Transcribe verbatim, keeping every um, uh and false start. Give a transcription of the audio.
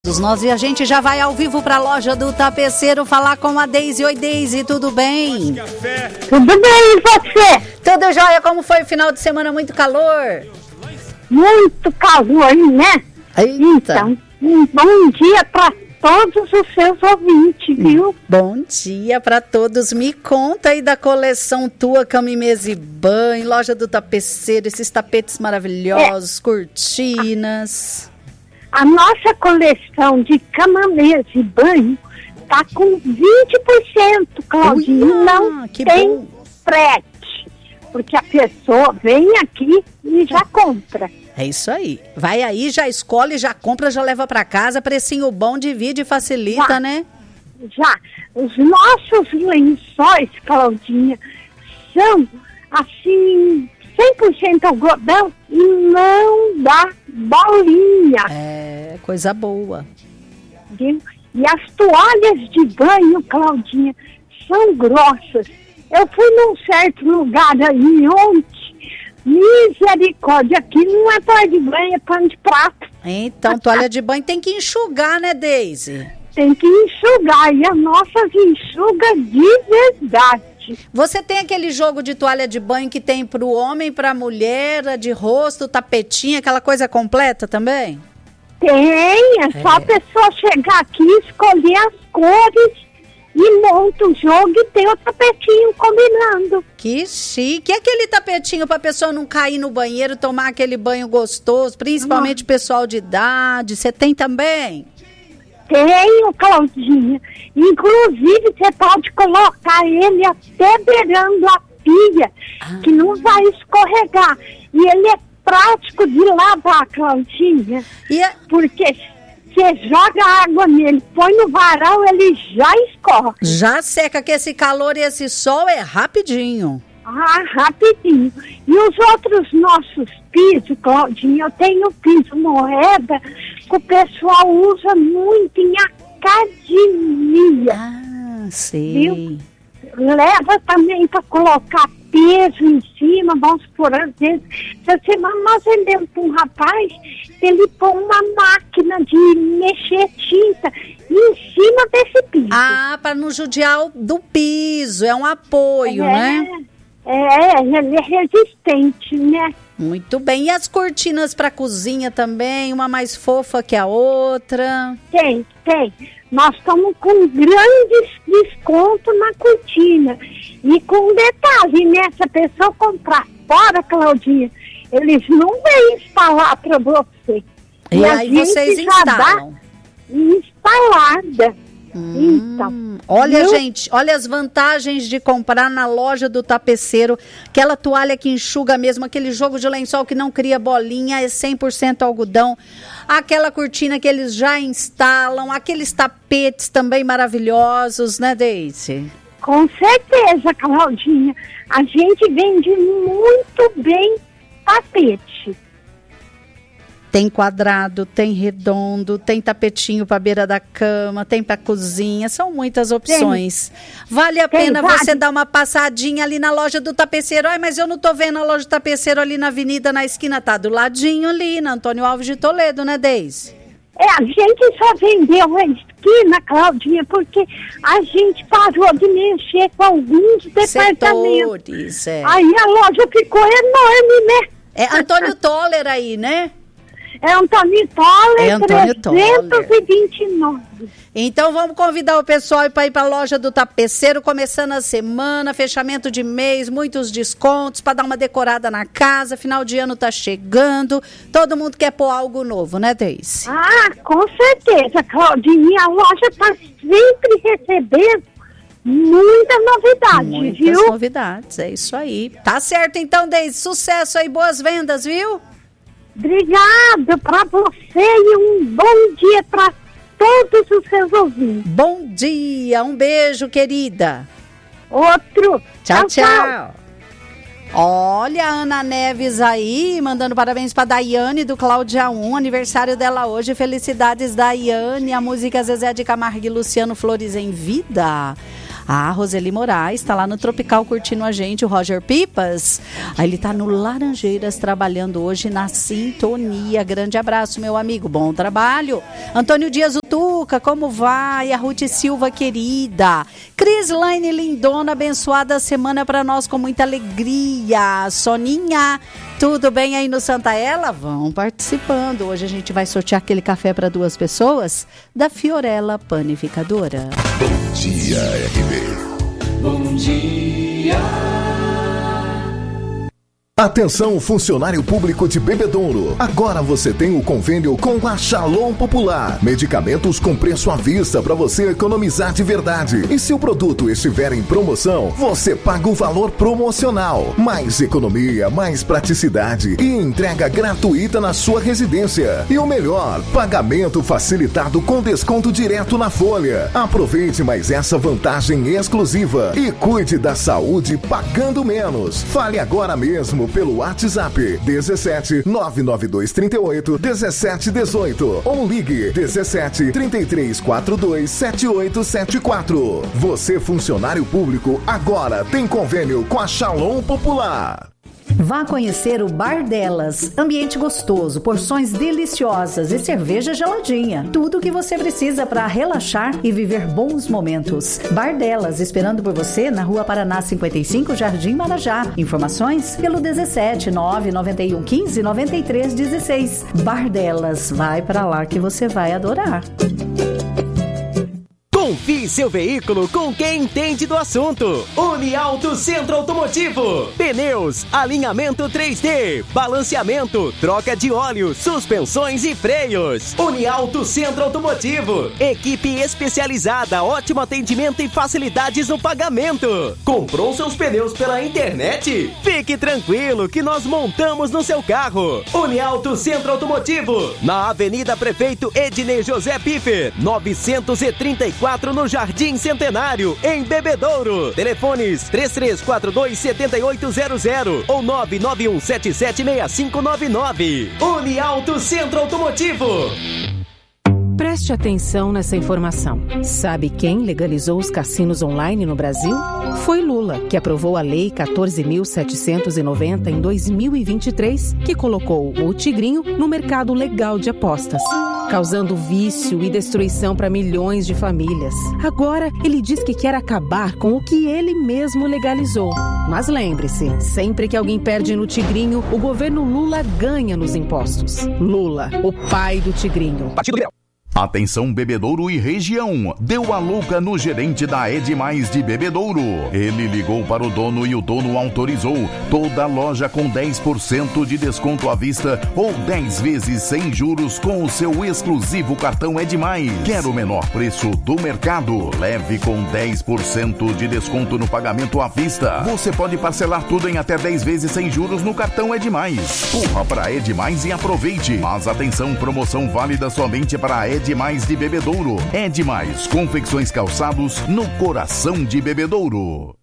Nós e a gente já vai ao vivo para a loja do Tapeceiro falar com a Deise. Oi, Deise, tudo bem? Tudo bem, e você? Tudo jóia, como foi o final de semana? Muito calor? Muito calor, né? Eita. Então, um bom dia para todos os seus ouvintes, viu? Bom dia para todos. Me conta aí da coleção tua, cama e mesa e banho, loja do Tapeceiro, esses tapetes maravilhosos, é. cortinas... A nossa coleção de cama, mesa e banho tá com vinte por cento, Claudinha. Uia, não que tem bom. frete, porque a pessoa vem aqui e já compra. É isso aí. Vai aí, já escolhe, já compra, já leva para casa. Precinho bom, divide e facilita, já, né? Já. Os nossos lençóis, Claudinha, são assim... cem por cento algodão e não dá bolinha. É, coisa boa. Viu? E as toalhas de banho, Claudinha, são grossas. Eu fui num certo lugar aí ontem, misericórdia, aqui não é toalha de banho, é pano de prato. Então, toalha de banho tem que enxugar, né, Deise? Tem que enxugar, e as nossas enxuga de verdade. Você tem aquele jogo de toalha de banho que tem para o homem, para a mulher, a de rosto, tapetinho, aquela coisa completa também? Tem, é só é. a pessoa chegar aqui, escolher as cores e monta o jogo e tem o tapetinho combinando. Que chique. E aquele tapetinho para a pessoa não cair no banheiro, tomar aquele banho gostoso, principalmente o pessoal de idade, você tem também? Tenho, Claudinha. Inclusive, você pode colocar ele até beirando a pia, ah. que não vai escorregar. E ele é prático de lavar, Claudinha. E a... Porque você joga água nele, põe no varal, ele já escorre. Já seca, que esse calor e esse sol é rapidinho. Ah, rapidinho. E os outros nossos pisos, Claudinha, eu tenho piso moeda que o pessoal usa muito em academia. Ah, sei. Viu? Leva também para colocar peso em cima, vamos por às vezes. Essa semana nós vendemos para um rapaz, ele põe uma máquina de mexer tinta em cima desse piso. Ah, para não judiar do piso, é um apoio, é, né? É, ele é resistente, né? Muito bem. E as cortinas para cozinha também? Uma mais fofa que a outra? Tem, tem. Nós estamos com grandes descontos na cortina. E com um detalhe, né? Se a pessoa comprar fora, Claudinha, eles não vêm instalar para você. E, e aí vocês instalam? Instalada. Hum, então, olha, eu... gente, olha as vantagens de comprar na loja do Tapeceiro. Aquela toalha que enxuga mesmo, aquele jogo de lençol que não cria bolinha, é cem por cento algodão. Aquela cortina que eles já instalam, aqueles tapetes também maravilhosos, né, Deise? Com certeza, Claudinha. A gente vende muito bem tapete. Tem quadrado, tem redondo, tem tapetinho para beira da cama, tem para cozinha, são muitas opções. Tem. Vale a tem, pena vale. Você dar uma passadinha ali na loja do Tapeceiro. Ai, mas eu não tô vendo a loja do Tapeceiro ali na avenida, na esquina, tá do ladinho ali, na Antônio Alves de Toledo, né, Deise? É, a gente só vendeu a esquina, Claudinha, porque a gente parou de mexer com alguns departamentos. Setores, é. Aí a loja ficou enorme, né? É Antônio Toller aí, né? É Antônio Toller, é Antônio trezentos e vinte e nove. Então vamos convidar o pessoal para ir para a loja do Tapeceiro, começando a semana, fechamento de mês, muitos descontos para dar uma decorada na casa, final de ano tá chegando, todo mundo quer pôr algo novo, né, Deise? Ah, com certeza, Claudinha, a loja está sempre recebendo muitas novidades, Muitas viu? Muitas novidades, é isso aí. Tá certo então, Deise, sucesso aí, boas vendas, viu? Obrigada para você e um bom dia para todos os seus ouvintes. Bom dia, um beijo, querida. Outro. Tchau, tchau. tchau. Olha a Ana Neves aí, mandando parabéns para Daiane do Cláudia um, aniversário dela hoje. Felicidades, Daiane. A música Zezé de Camargo e Luciano Flores em Vida. A Roseli Moraes está lá no Tropical curtindo a gente, o Roger Pipas. Aí ele está no Laranjeiras trabalhando hoje na sintonia. Grande abraço, meu amigo, bom trabalho. Antônio Dias Utuca, como vai? A Ruth Silva, querida. Crislaine Lindona, abençoada semana para nós com muita alegria. Soninha, tudo bem aí no Santa Ela? Vão participando. Hoje a gente vai sortear aquele café para duas pessoas da Fiorella Panificadora. Bom dia, R B. Bom dia. Atenção, funcionário público de Bebedouro. Agora você tem o convênio com a Shalom Popular. Medicamentos com preço à vista para você economizar de verdade. E se o produto estiver em promoção, você paga o valor promocional. Mais economia, mais praticidade e entrega gratuita na sua residência. E o melhor, pagamento facilitado com desconto direto na folha. Aproveite mais essa vantagem exclusiva e cuide da saúde pagando menos. Fale agora mesmo pelo WhatsApp dezessete nove nove dois três oito dezessete dezoito ou ligue dezessete trinta e três quarenta e dois setenta e oito setenta e quatro. Você, funcionário público, agora tem convênio com a Shalom Popular. Vá conhecer o Bar Delas. Ambiente gostoso, porções deliciosas e cerveja geladinha. Tudo o que você precisa para relaxar e viver bons momentos. Bar Delas, esperando por você na Rua Paraná cinquenta e cinco, Jardim Marajá. Informações pelo dezessete nove nove um quinze noventa e três dezesseis. Bar Delas, vai para lá que você vai adorar. Confie seu veículo com quem entende do assunto. Uniauto Centro Automotivo. Pneus, alinhamento três D, balanceamento, troca de óleo, suspensões e freios. Uniauto Centro Automotivo. Equipe especializada, ótimo atendimento e facilidades no pagamento. Comprou seus pneus pela internet? Fique tranquilo que nós montamos no seu carro. Uniauto Centro Automotivo. Na Avenida Prefeito Ednei José Piffer, novecentos e trinta e quatro no Jardim Centenário, em Bebedouro. Telefones três três quatro dois sete oito zero zero ou nove nove um sete sete seis cinco nove nove. Uniauto Centro Automotivo. Preste atenção nessa informação. Sabe quem legalizou os cassinos online no Brasil? Foi Lula, que aprovou a Lei quatorze mil setecentos e noventa em dois mil e vinte e três, que colocou o Tigrinho no mercado legal de apostas, causando vício e destruição para milhões de famílias. Agora, ele diz que quer acabar com o que ele mesmo legalizou. Mas lembre-se, sempre que alguém perde no Tigrinho, o governo Lula ganha nos impostos. Lula, o pai do Tigrinho. Partido Liberal. Atenção Bebedouro e região, deu a louca no gerente da Edmais de Bebedouro. Ele ligou para o dono e o dono autorizou toda a loja com dez por cento de desconto à vista ou dez vezes sem juros com o seu exclusivo cartão Edmais. Quer o menor preço do mercado? Leve com dez por cento de desconto no pagamento à vista. Você pode parcelar tudo em até dez vezes sem juros no cartão Edmais. Corra para Edmais e aproveite. Mas atenção, promoção válida somente para a Edmais Edmais de Bebedouro. Edmais, confecções calçados no coração de Bebedouro.